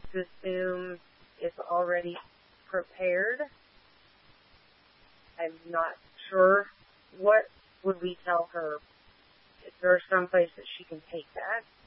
to assume it's already prepared. I'm not sure. What would we tell her? Is there some place that she can take that?